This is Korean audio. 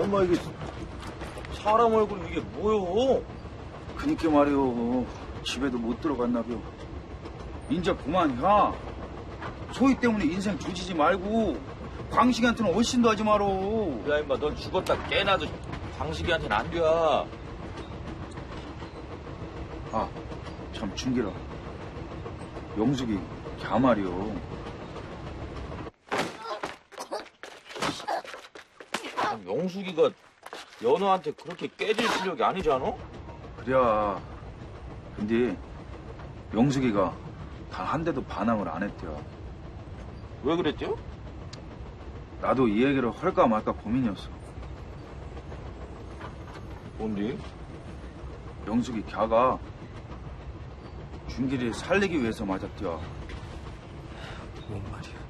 엄마 이게 사람 얼굴 이게 뭐요? 그니까 말이요. 집에도 못 들어갔나벼. 인자 그만이야. 소희 때문에 인생 조지지 말고 광식이한테는 얼씬도 하지 마라. 야 임마 넌 죽었다 깨나도 광식이한테는 안 돼. 아, 참 준기라. 영숙이 걔 말이요. 영숙이가 연우한테 그렇게 깨질 실력이 아니잖아? 그래야. 근데 영숙이가 단 한 대도 반항을 안 했대요. 왜 그랬죠? 나도 이 얘기를 할까 말까 고민이었어. 뭔데? 영숙이 걔가 준기를 살리기 위해서 맞았대요. 뭔 말이야?